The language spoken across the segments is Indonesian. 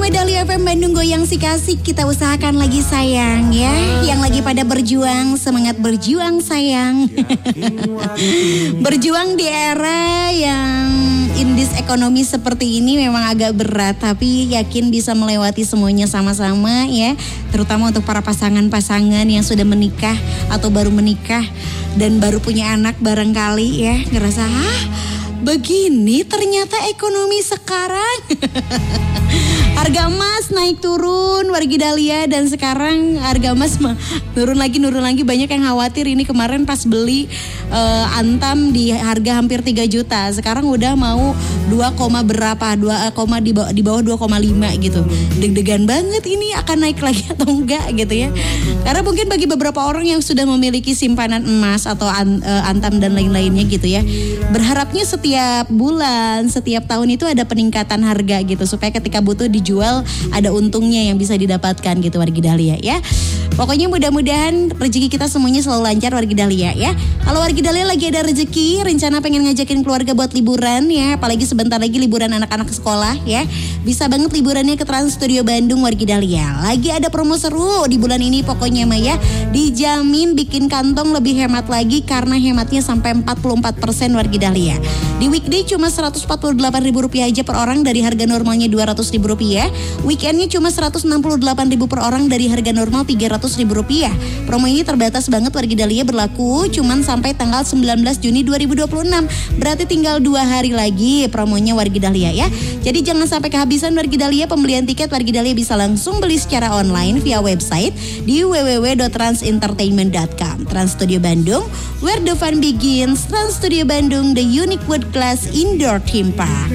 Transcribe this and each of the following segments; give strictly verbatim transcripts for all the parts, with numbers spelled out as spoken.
bersama Dahlia F M Bandung Goyang si kasih. Kita usahakan lagi sayang ya. Yang lagi pada berjuang, semangat berjuang sayang. Berjuang di era yang indis ekonomi seperti ini memang agak berat, tapi yakin bisa melewati semuanya sama-sama ya. Terutama untuk para pasangan-pasangan yang sudah menikah atau baru menikah dan baru punya anak barangkali ya. Ngerasa, hah begini ternyata ekonomi sekarang. Harga emas naik turun wargi Dahlia, dan sekarang harga emas mah turun lagi nurun lagi. Banyak yang khawatir ini kemarin pas beli uh, Antam di harga hampir tiga juta, sekarang udah mau dua, berapa dua, di bawah di bawah dua koma lima gitu. Deg-degan banget ini akan naik lagi atau enggak gitu ya. Karena mungkin bagi beberapa orang yang sudah memiliki simpanan emas atau an, uh, Antam dan lain-lainnya gitu ya, berharapnya setiap bulan, setiap tahun itu ada peningkatan harga gitu, supaya ketika butuh dijual ada untungnya yang bisa didapatkan gitu wargi Dahlia ya. Pokoknya mudah-mudahan rezeki kita semuanya selalu lancar wargi Dahlia ya. Kalau wargi Dahlia lagi ada rezeki, rencana pengen ngajakin keluarga buat liburan ya, apalagi sebentar lagi liburan anak-anak sekolah ya, bisa banget liburannya ke Trans Studio Bandung wargi Dahlia. Lagi ada promo seru di bulan ini pokoknya mah ya, dijamin bikin kantong lebih hemat lagi karena hematnya sampai empat puluh empat persen wargi Dahlia. Di weekday cuma seratus empat puluh delapan ribu rupiah aja per orang dari harga normalnya dua ratus ribu rupiah. Weekendnya cuma seratus enam puluh delapan ribu per orang dari harga normal tiga ratus ribu rupiah. Promo ini terbatas banget wargi Dahlia, berlaku cuman sampai tanggal sembilan belas Juni dua ribu dua puluh enam. Berarti tinggal dua hari lagi promonya wargi Dahlia ya. Jadi jangan sampai kehabisan wargi Dahlia. Pembelian tiket wargi Dahlia bisa langsung beli secara online via website di w w w dot trans entertainment dot com. Trans Studio Bandung, where the fun begins. Trans Studio Bandung, the unique world class indoor theme park.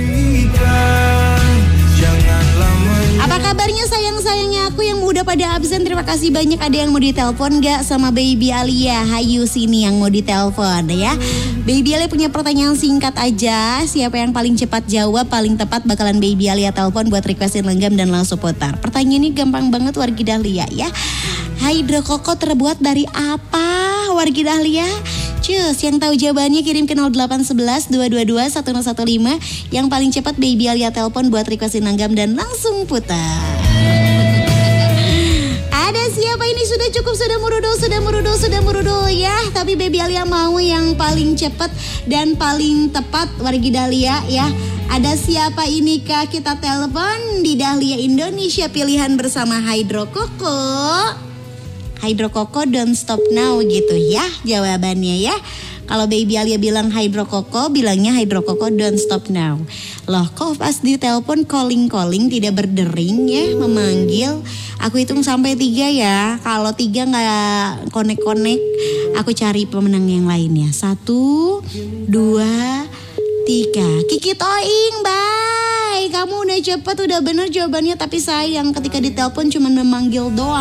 Apa kabarnya sayang-sayangnya aku yang udah pada absen? Terima kasih banyak. Ada yang mau ditelepon gak sama Baby Alia? Hayu sini yang mau ditelepon ya. Baby Alia punya pertanyaan singkat aja. Siapa yang paling cepat jawab, paling tepat bakalan Baby Alia telepon buat requestin lenggam dan langsung putar. Pertanyaan ini gampang banget wargi Dahlia ya. Hydrokoko terbuat dari apa wargi Dahlia? Cus, yang tahu jawabannya kirim ke nol delapan satu satu dua dua dua satu nol satu lima. Yang paling cepat Baby Alia telepon buat requestin langgam dan langsung putar. Ada siapa ini? Sudah cukup, sudah merudul, sudah merudul, sudah merudul ya. Tapi Baby Alia mau yang paling cepat dan paling tepat wargi Dahlia ya. Ada siapa ini kah? Kita telepon di Dahlia Indonesia pilihan bersama Hydrokoko. Hydrokoko don't stop now gitu ya jawabannya ya. Kalau Baby Alia bilang Hydrokoko, bilangnya Hydrokoko don't stop now. Loh kok pas ditelepon calling-calling tidak berdering ya, memanggil. Aku hitung sampai tiga ya. Kalau tiga gak konek-konek, aku cari pemenang yang lainnya. Satu, dua, tiga. Kiki Toing, bye. Kamu udah cepet, udah bener jawabannya. Tapi sayang ketika ditelepon cuma memanggil doang.